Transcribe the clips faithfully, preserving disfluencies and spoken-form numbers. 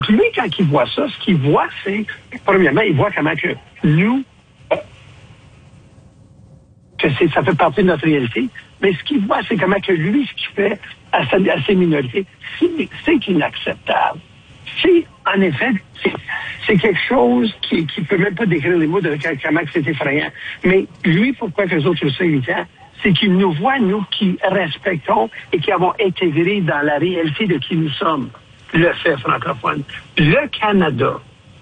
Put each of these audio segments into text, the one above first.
Lui, quand il voit ça, ce qu'il voit, c'est, premièrement, il voit comment que nous, euh, que c'est, ça fait partie de notre réalité, mais ce qu'il voit, c'est comment que lui, ce qu'il fait à, sa, à ses minorités, c'est, c'est inacceptable. C'est, en effet, c'est, c'est quelque chose qui qui peut même pas décrire les mots de comment c'est effrayant. Mais lui, pourquoi que les autres le savent, c'est qu'il nous voit, nous, qui respectons et qui avons intégré dans la réalité de qui nous sommes, le fait francophone. Le Canada,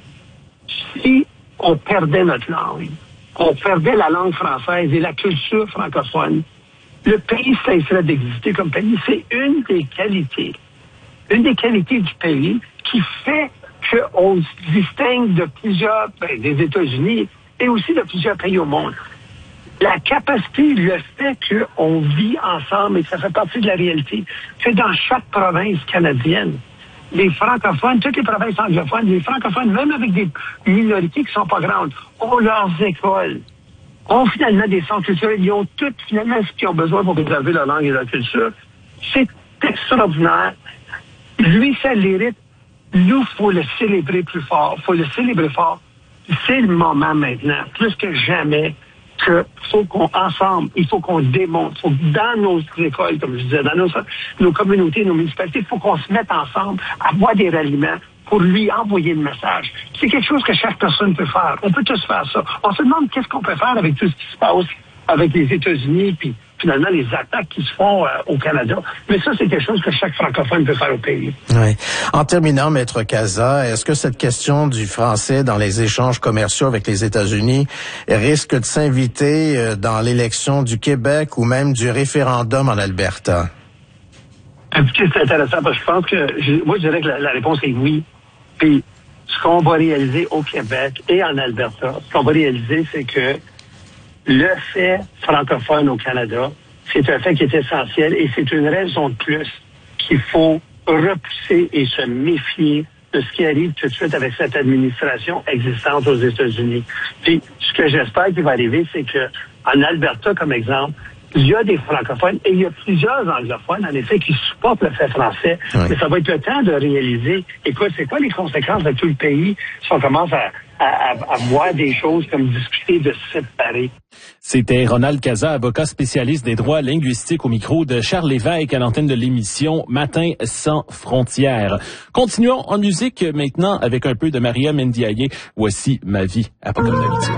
si on perdait notre langue, on perdait la langue française et la culture francophone, le pays cesserait d'exister comme pays. C'est une des qualités, une des qualités du pays qui fait qu'on se distingue de plusieurs, ben, des États-Unis et aussi de plusieurs pays au monde. La capacité, le fait qu'on vit ensemble et que ça fait partie de la réalité, c'est dans chaque province canadienne. Les francophones, toutes les provinces anglophones, les francophones, même avec des minorités qui sont pas grandes, ont leurs écoles, ont finalement des centres culturels, ils ont toutes finalement ce qu'ils ont besoin pour préserver leur langue et leur culture. C'est extraordinaire. Lui, ça l'hérite. Nous, faut le célébrer plus fort. Faut le célébrer fort. C'est le moment maintenant, plus que jamais, que faut qu'on, ensemble, il faut qu'on démontre, faut que dans nos écoles, comme je disais, dans nos, nos communautés, nos municipalités, il faut qu'on se mette ensemble, avoir des ralliements pour lui envoyer le message. C'est quelque chose que chaque personne peut faire. On peut tous faire ça. On se demande qu'est-ce qu'on peut faire avec tout ce qui se passe avec les États-Unis, puis finalement les attaques qui se font euh, au Canada. Mais ça, c'est quelque chose que chaque francophone peut faire au pays. Oui. En terminant, Maître Cazat, est-ce que cette question du français dans les échanges commerciaux avec les États-Unis risque de s'inviter dans l'élection du Québec ou même du référendum en Alberta? Écoutez, c'est intéressant parce que je pense que, je, moi, je dirais que la, la réponse est oui. Puis, ce qu'on va réaliser au Québec et en Alberta, ce qu'on va réaliser, c'est que le fait francophone au Canada, c'est un fait qui est essentiel et c'est une raison de plus qu'il faut repousser et se méfier de ce qui arrive tout de suite avec cette administration existante aux États-Unis. Puis, ce que j'espère qu'il va arriver, c'est que en Alberta, comme exemple, il y a des francophones et il y a plusieurs anglophones, en effet, qui supportent le fait français. Oui. Mais ça va être le temps de réaliser, écoute, c'est quoi les conséquences de tout le pays si on commence à, à, à, à voir des choses comme discuter de se séparer. C'était Ronald Cazat, avocat spécialiste des droits linguistiques au micro de Charles Lévesque à l'antenne de l'émission Matin sans frontières. Continuons en musique maintenant avec un peu de Maria Ndiaye. Voici Ma vie, à pas comme d'habitude.